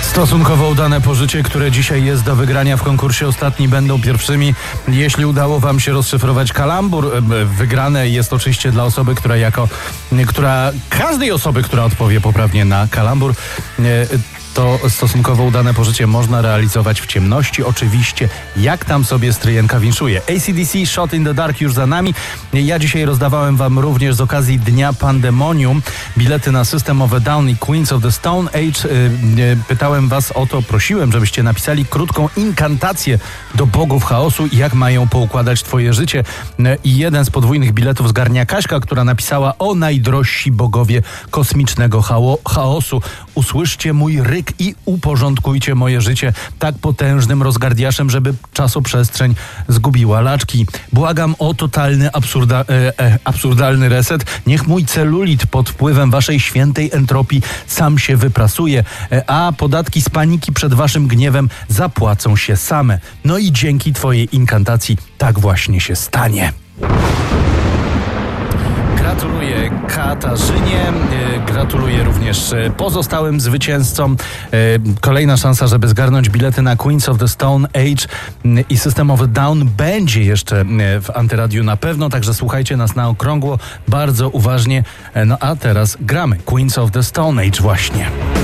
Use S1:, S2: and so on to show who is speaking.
S1: Stosunkowo udane pożycie, które dzisiaj jest do wygrania w konkursie Ostatni będą pierwszymi. Jeśli udało wam się rozszyfrować kalambur, wygrane jest oczywiście dla osoby, każdej osoby, która odpowie poprawnie na kalambur. To stosunkowo udane pożycie można realizować w ciemności. Oczywiście, jak tam sobie stryjenka winszuje. AC/DC, Shot in the Dark już za nami. Ja dzisiaj rozdawałem wam również z okazji Dnia Pandemonium bilety na System of a Down i Queens of the Stone Age. Pytałem was o to, prosiłem, żebyście napisali krótką inkantację do bogów chaosu i jak mają poukładać twoje życie. I jeden z podwójnych biletów zgarnia Kaśka, która napisała: o najdrożsi bogowie kosmicznego chaosu. Usłyszcie mój ryk i uporządkujcie moje życie tak potężnym rozgardiaszem, żeby czasoprzestrzeń zgubiła laczki. Błagam o totalny absurdalny reset. Niech mój celulit pod wpływem waszej świętej entropii sam się wyprasuje, a podatki z paniki przed waszym gniewem zapłacą się same. No i dzięki twojej inkantacji tak właśnie się stanie. Gratuluję Katarzynie, gratuluję również pozostałym zwycięzcom. Kolejna szansa, żeby zgarnąć bilety na Queens of the Stone Age i System of a Down będzie jeszcze w Antyradiu na pewno, także słuchajcie nas na okrągło, bardzo uważnie. No a teraz gramy Queens of the Stone Age właśnie.